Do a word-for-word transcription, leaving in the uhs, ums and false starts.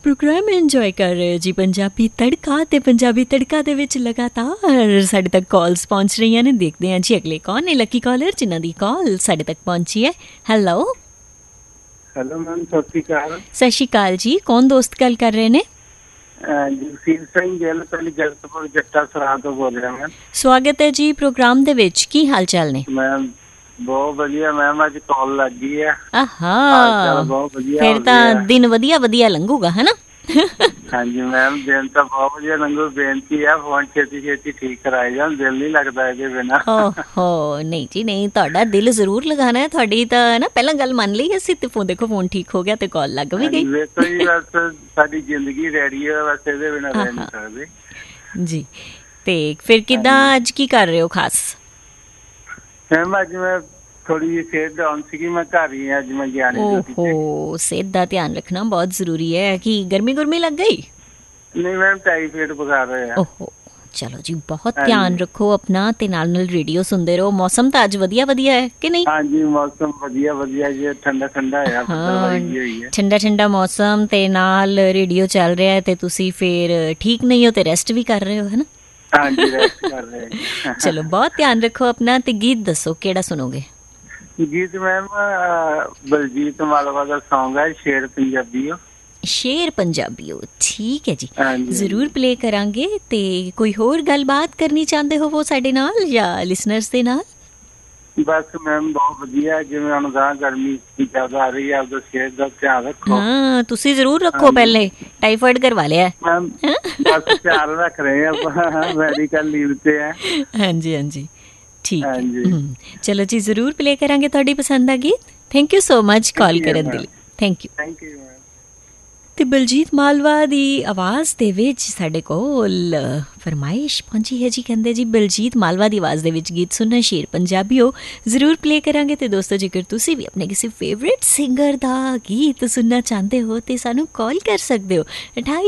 Programme enjoy कर रहे हो जी पंजाबी तड़का ते पंजाबी तड़का दे विच लगातार साढ़े तक कॉल्स पहुंच रही ने। देखते हैं जी अगले कौन है लकी कॉलर जिन्हां दी कॉल साढ़े तक पहुंची है। हेलो हेलो मैम, सत श्री अकाल। सत श्री अकाल जी, कौन दोस्त गल कर रहे ने? जगसीर सिंह ਗਿੱਲ ਪਹਿਲੀ ਜਗਤਪੁਰ ਜੱਟਾ ਸਰਾਂ ਤੋਂ ਬੋਲ ਰਿਹਾ ਮੈਂ। स्वागत है जी प्रोग्राम दे विच, की हाल चाल ने? मैम बहुत ਵਧੀਆ मैम, ਅੱਜ ਕਾਲ ਲੱਗ ਗਈ ਹੈ। आहा बहुत ਵਧੀਆ फिर तो दिन वधिया वधिया लंघूगा है ना। ਹਾਂਜੀ ਮੈਮ, ਦਿਨ ਤਾਂ ਬਹੁਤ ਵਧੀਆ ਲੰਘੂ। ਬੇਨਤੀ ਹੈ ਫੋਨ ਛੇਤੀ ਛੇਤੀ ਠੀਕ ਕਰਾਏ ਜਾਣ, ਦਿਲ ਨਹੀਂ ਲੱਗਦਾ ਇਹਦੇ ਬਿਨਾਂ। ਓਹੋ ਨਹੀਂ ਜੀ ਨਹੀਂ, ਤੁਹਾਡਾ ਦਿਲ ਜ਼ਰੂਰ ਲਗਾਣਾ ਹੈ। ਤੁਹਾਡੀ ਤਾਂ ਨਾ ਪਹਿਲਾਂ ਗੱਲ ਮੰਨ ਲਈ ਅਸੀਂ ਤੇ ਫੋਨ ਦੇਖੋ ਫੋਨ ਠੀਕ ਹੋ ਗਿਆ ਤੇ ਕਾਲ ਲੱਗ ਵੀ ਗਈ। ਵੇਖੋ ਜੀ ਬਸ ਸਾਡੀ ਜ਼ਿੰਦਗੀ ਰੇਡੀਓ ਬਸ ਇਹਦੇ ਬਿਨਾਂ ਰਹਿ ਨਹੀਂ ਸਕਦੇ ਜੀ। ਤੇ ਫਿਰ ਕਿੱਦਾਂ ਅੱਜ ਕੀ ਕਰ ਰਹੇ ਹੋ ਖਾਸ? ਮੈਮ ਅੱਜ ਮੈਂ थोड़ी जी सेहत डाउन सी, मैं घर ही आज मैं गया नहीं। ओहो, सेहत का ध्यान रखना बहुत जरूरी है। कि गर्मी गुर्मी लग गई? नहीं मैम, टाइफाइड बुखार है। ओहो चलो जी, बहुत ध्यान रखो अपना ते नाल नाल रेडियो सुनते रहो। मौसम तो अज वधिया वधिया है कि नहीं? हाँ जी, मौसम वधिया वधिया जी, ठंडा ठंडा है। हाँ, ठंडा ठंडा मौसम ते नाल रेडियो चल रहा है ते तुसी फिर ठीक नहीं हो ते रेस्ट भी कर रहे हो है ना? हाँ जी, रेस्ट कर रहे हैं। चलो बहुत ध्यान रखो अपना। ते गीत दसो केड़ा सुनोगे? गीत मैम बलजीत मालवा का सॉन्ग है शेर पंजाबीओ। शेर पंजाबीओ, ठीक है जी, जरूर प्ले करांगे। ते कोई होर गलबात करनी चाहते हो वो साडे नाल या लिसनर्स दे नाल? बस मैम बहुत वधिया, जिवें हुण गां गर्मी ज्यादा आ रही है, आपदा सेहत दा ध्यान रखो। हां तुसी जरूर रखो। पहले टाइफाइड करवा लिया मैम? बस ख्याल रख रहे हैं, मेडिकल लीव पे है। हां जी हां जी, ठीक है। चलो जी, जरूर प्ले करांगे तुहाडी पसंद दा गीत। Thank you so much call करन दे लई। Thank you thank you ma'am. ते बलजीत मालवा दी आवाज़ दे विच साडे कोल फरमाइश पहुंची है जी। कहंदे जी बलजीत मालवा दी आवाज़ दे विच गीत सुनना शेर पंजाबीओ जरूर प्ले करांगे। ते दोस्तों जेकर तुसी भी अपने किसी फेवरेट सिंगर दा गीत सुनना चाहते हो ते सानू कॉल कर सकदे हो। अठाई